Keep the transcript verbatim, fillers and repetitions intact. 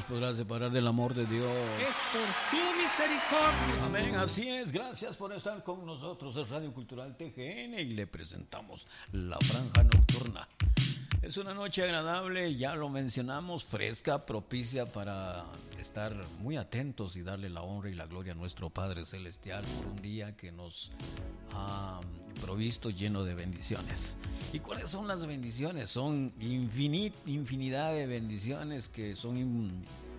podrá separar del amor de Dios. Es por tu misericordia. Amén, así es. Gracias por estar con nosotros. Es Radio Cultural T G N y le presentamos La Franja Nocturna. Es una noche agradable, ya lo mencionamos, fresca, propicia para estar muy atentos y darle la honra y la gloria a nuestro Padre Celestial por un día que nos ha provisto lleno de bendiciones. ¿Y cuáles son las bendiciones? Son infinit, infinidad de bendiciones que son